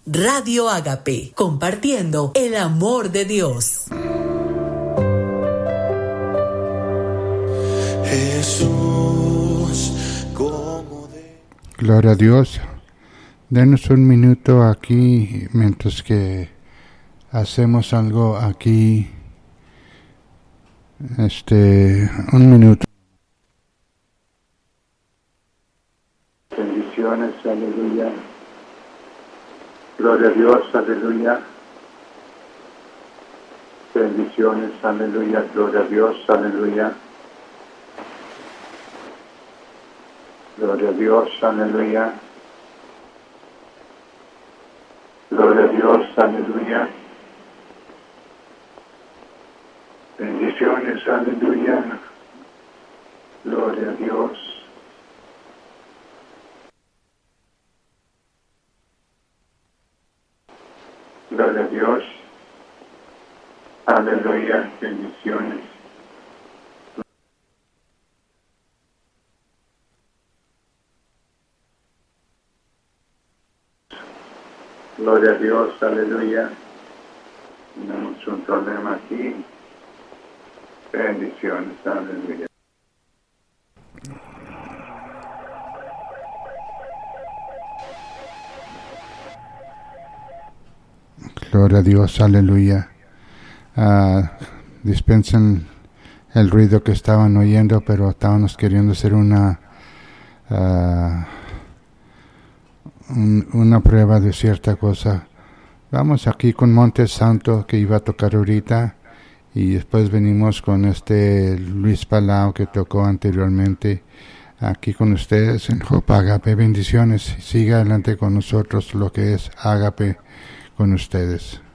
Radio Ágape, compartiendo el amor de Dios. Jesús, como de... Gloria a Dios. Denos un minuto aquí mientras que hacemos algo aquí. Un minuto. Bendiciones, aleluya. Gloria a Dios, aleluya. Bendiciones, aleluya. Gloria a Dios, aleluya. Gloria a Dios, aleluya. Gloria a Dios, aleluya. Bendiciones, aleluya. Gloria a Dios. Gloria a Dios. Aleluya. Bendiciones. Gloria a Dios. Aleluya. Tenemos un problema aquí. Bendiciones. Aleluya. Gloria a Dios, aleluya. Dispensen el ruido que estaban oyendo, pero estábamos queriendo hacer una prueba de cierta cosa. Vamos aquí con Monte Santo, que iba a tocar ahorita, y después venimos con Luis Palau, que tocó anteriormente, aquí con ustedes en Hope Ágape. Bendiciones. Siga adelante con nosotros lo que es Ágape con ustedes.